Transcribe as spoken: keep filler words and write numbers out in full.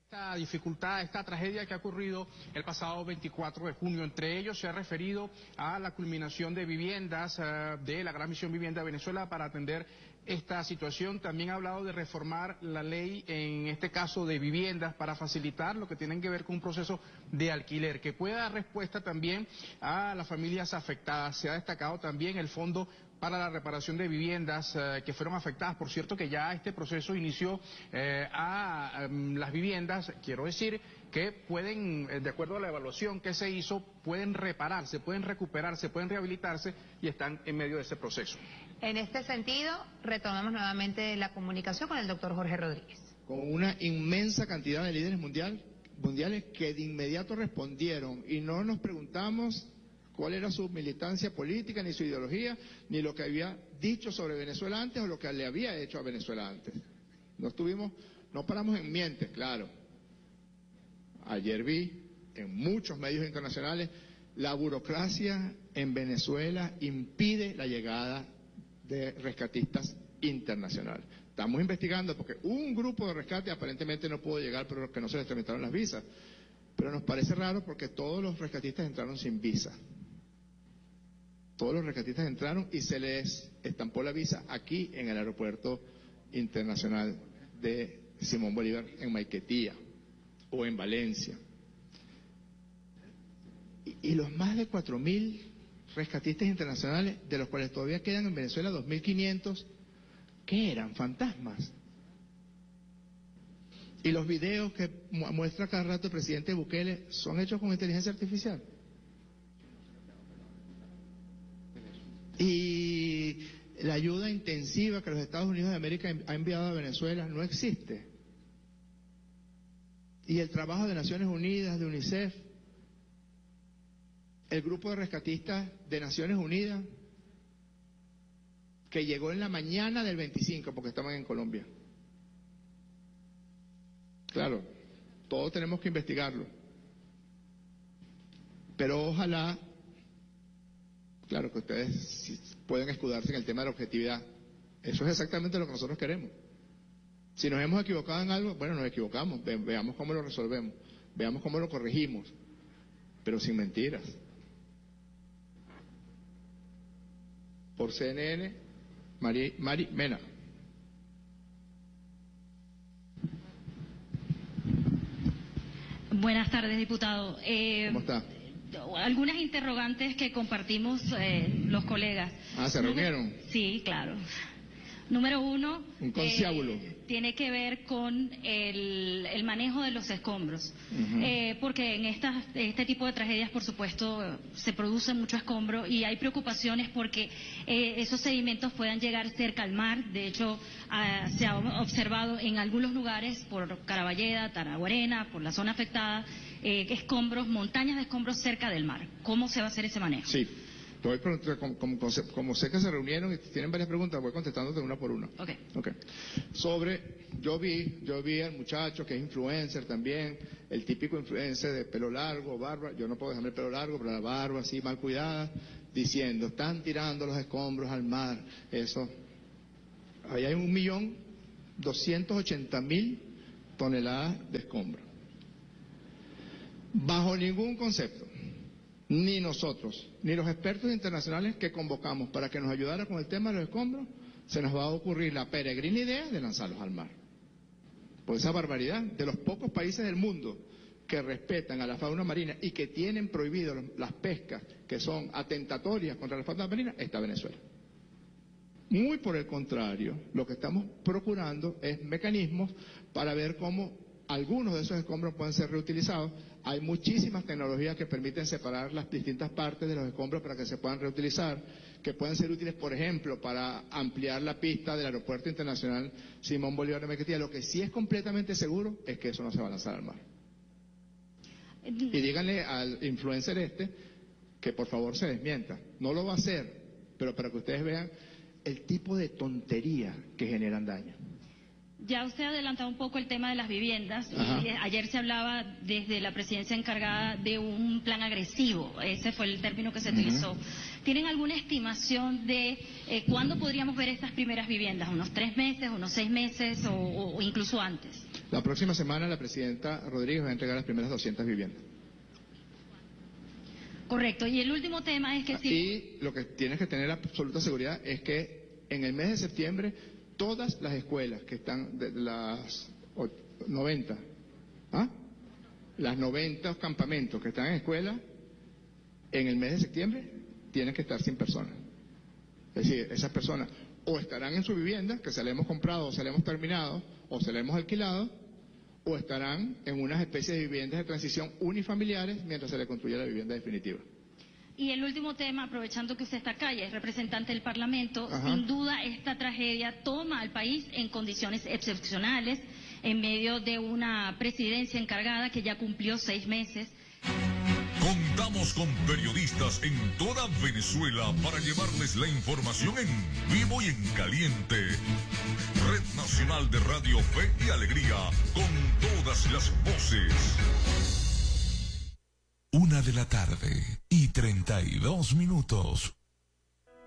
Esta dificultad, esta tragedia que ha ocurrido el pasado veinticuatro de junio, entre ellos se ha referido a la culminación de viviendas uh, de la Gran Misión Vivienda de Venezuela para atender esta situación. También ha hablado de reformar la ley, en este caso de viviendas, para facilitar lo que tiene que ver con un proceso de alquiler, que pueda dar respuesta también a las familias afectadas. Se ha destacado también el fondo para la reparación de viviendas eh, que fueron afectadas. Por cierto que ya este proceso inició eh, a, a las viviendas, quiero decir que pueden, de acuerdo a la evaluación que se hizo, pueden repararse, pueden recuperarse, pueden rehabilitarse y están en medio de ese proceso. En este sentido, retomamos nuevamente la comunicación con el doctor Jorge Rodríguez. Con una inmensa cantidad de líderes mundial, mundiales que de inmediato respondieron y no nos preguntamos cuál era su militancia política, ni su ideología, ni lo que había dicho sobre Venezuela antes o lo que le había hecho a Venezuela antes. No estuvimos, no paramos en mientes, claro. Ayer vi en muchos medios internacionales la burocracia en Venezuela impide la llegada de rescatistas internacionales. Estamos investigando porque un grupo de rescate aparentemente no pudo llegar, pero que no se les tramitaron las visas. Pero nos parece raro porque todos los rescatistas entraron sin visa. Todos los rescatistas entraron y se les estampó la visa aquí en el aeropuerto internacional de Simón Bolívar en Maiquetía o en Valencia. Y, y los más de cuatro mil rescatistas internacionales, de los cuales todavía quedan en Venezuela dos mil quinientos, ¿qué eran? Fantasmas. Y los videos que muestra cada rato el presidente Bukele son hechos con inteligencia artificial. Y la ayuda intensiva que los Estados Unidos de América ha enviado a Venezuela no existe. Y el trabajo de Naciones Unidas, de UNICEF, el grupo de rescatistas de Naciones Unidas, que llegó en la mañana del veinticinco, porque estaban en Colombia. Claro, todos tenemos que investigarlo. Pero ojalá, claro que ustedes pueden escudarse en el tema de la objetividad. Eso es exactamente lo que nosotros queremos. Si nos hemos equivocado en algo, bueno, nos equivocamos. Ve, veamos cómo lo resolvemos. Veamos cómo lo corregimos. Pero sin mentiras. Por C N N, Mari, Mari Mena. Buenas tardes, diputado. Eh, ¿Cómo está? Algunas interrogantes que compartimos eh, los colegas. Ah, ¿se reunieron? Sí, claro. Número uno, un conciliábulo. Eh, tiene que ver con el, el manejo de los escombros. Uh-huh. eh, porque en esta, este tipo de tragedias, por supuesto, se produce mucho escombro y hay preocupaciones porque eh, esos sedimentos puedan llegar cerca al mar. De hecho, uh, se ha observado en algunos lugares, por Caraballeda, Taraguarena, por la zona afectada, eh, escombros, montañas de escombros cerca del mar. ¿Cómo se va a hacer ese manejo? Sí. Voy, como, como, como sé que se reunieron y tienen varias preguntas, voy contestándote una por una. Okay. Okay. Sobre, yo vi, yo vi al muchacho que es influencer también, el típico influencer de pelo largo, barba, yo no puedo dejarme el pelo largo, pero la barba así mal cuidada, diciendo, están tirando los escombros al mar, eso. Ahí hay un millón doscientos ochenta mil toneladas de escombros. Bajo ningún concepto, ni nosotros, ni los expertos internacionales que convocamos para que nos ayudara con el tema de los escombros, se nos va a ocurrir la peregrina idea de lanzarlos al mar. Por esa barbaridad, de los pocos países del mundo que respetan a la fauna marina y que tienen prohibido las pescas que son atentatorias contra la fauna marina, está Venezuela. Muy por el contrario, lo que estamos procurando es mecanismos para ver cómo algunos de esos escombros pueden ser reutilizados. Hay muchísimas tecnologías que permiten separar las distintas partes de los escombros para que se puedan reutilizar, que pueden ser útiles, por ejemplo, para ampliar la pista del Aeropuerto Internacional Simón Bolívar de Maiquetía. Lo que sí es completamente seguro es que eso no se va a lanzar al mar. Y díganle al influencer este que por favor se desmienta. No lo va a hacer, pero para que ustedes vean el tipo de tontería que generan daño. Ya usted ha adelantado un poco el tema de las viviendas. Y ayer se hablaba desde la presidencia encargada de un plan agresivo. Ese fue el término que se utilizó. Uh-huh. ¿Tienen alguna estimación de eh, cuándo podríamos ver estas primeras viviendas? ¿Unos tres meses, unos seis meses o, o incluso antes? La próxima semana la presidenta Rodríguez va a entregar las primeras doscientas viviendas. Correcto. Y el último tema es que sí. Y lo que tienes que tener absoluta seguridad es que en el mes de septiembre todas las escuelas que están de las noventa, ¿ah? las noventa campamentos que están en escuelas, en el mes de septiembre tienen que estar sin personas. Es decir, esas personas o estarán en su vivienda, que se la hemos comprado o se la hemos terminado o se la hemos alquilado, o estarán en unas especies de viviendas de transición unifamiliares mientras se le construye la vivienda definitiva. Y el último tema, aprovechando que usted está acá y es representante del Parlamento, Ajá. sin duda esta tragedia toma al país en condiciones excepcionales, en medio de una presidencia encargada que ya cumplió seis meses. Contamos con periodistas en toda Venezuela para llevarles la información en vivo y en caliente. Red Nacional de Radio Fe y Alegría, con todas las voces. Una de la tarde y treinta y dos minutos.